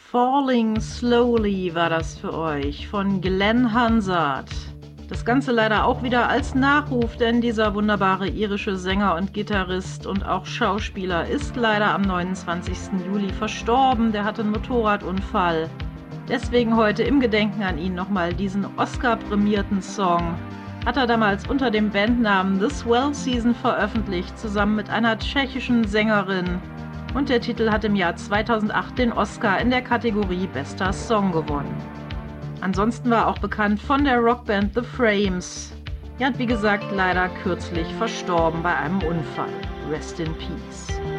Falling Slowly war das für euch von Glenn Hansard. Das Ganze leider auch wieder als Nachruf, denn dieser wunderbare irische Sänger und Gitarrist und auch Schauspieler ist leider am 29. Juli verstorben. Der hatte einen Motorradunfall. Deswegen heute im Gedenken an ihn nochmal diesen Oscar-prämierten Song. Hat er damals unter dem Bandnamen The Swell Season veröffentlicht, zusammen mit einer tschechischen Sängerin. Und der Titel hat im Jahr 2008 den Oscar in der Kategorie Bester Song gewonnen. Ansonsten war auch bekannt von der Rockband The Frames. Er hat wie gesagt leider kürzlich verstorben bei einem Unfall. Rest in Peace.